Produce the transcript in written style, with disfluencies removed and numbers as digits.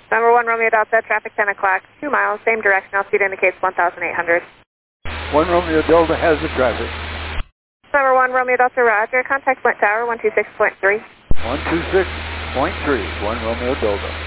Number 1 Romeo Delta, traffic 10 o'clock, 2 miles, same direction, altitude indicates 1,800. 1 Romeo Delta has the traffic. Number 1 Romeo Delta, roger, contact Flint Tower, 126.3. 126.3, 1 Romeo Delta.